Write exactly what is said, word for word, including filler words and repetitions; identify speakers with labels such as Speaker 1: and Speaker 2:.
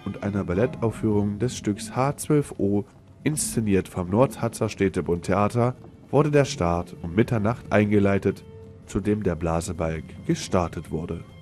Speaker 1: und einer Ballettaufführung des Stücks H zwölf O, inszeniert vom Nordharzer Städtebund Theater, wurde der Start um Mitternacht eingeleitet, zu dem der Blasebalg gestartet wurde.